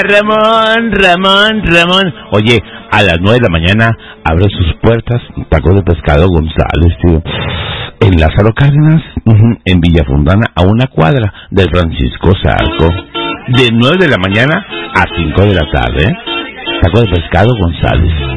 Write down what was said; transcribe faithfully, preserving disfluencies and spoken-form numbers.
Ramón, Ramón, Ramón. Oye, a las nueve de la mañana abre sus puertas Taco de Pescado González, tío. En Lázaro Cárdenas, uh-huh, en Villa Fundana, a una cuadra del Francisco Zarco. De nueve de la mañana a cinco de la tarde. Taco de Pescado González.